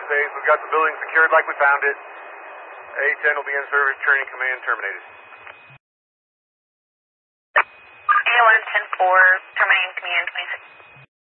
space. We've got the building secured like we found it. A-10 will be in service. Training command terminated. A1-10-4, terminating command 26.